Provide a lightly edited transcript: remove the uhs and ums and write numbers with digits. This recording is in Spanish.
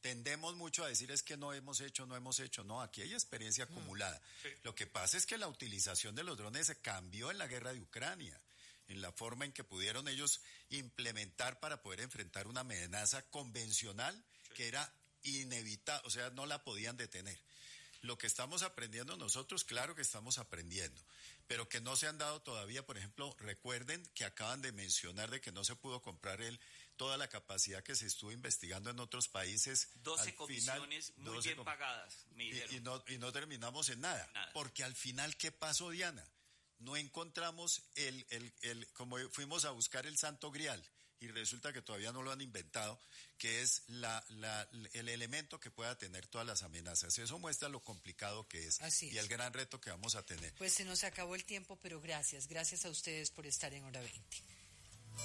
tendemos mucho a decir es que no hemos hecho. No, aquí hay experiencia acumulada. Sí. Lo que pasa es que la utilización de los drones se cambió en la guerra de Ucrania, en la forma en que pudieron ellos implementar para poder enfrentar una amenaza convencional que era inevitable, o sea, no la podían detener. Lo que estamos aprendiendo nosotros, claro que estamos aprendiendo, pero que no se han dado todavía, por ejemplo, recuerden que acaban de mencionar de que no se pudo comprar toda la capacidad que se estuvo investigando en otros países. 12 comisiones muy bien pagadas, me dijeron. Y no terminamos en nada, porque al final, ¿qué pasó, Diana? No encontramos como fuimos a buscar el Santo Grial, y resulta que todavía no lo han inventado, que es el elemento que pueda tener todas las amenazas. Eso muestra lo complicado que es. Así y es. el gran reto que vamos a tener. Pues se nos acabó el tiempo, pero gracias a ustedes por estar en Hora 20.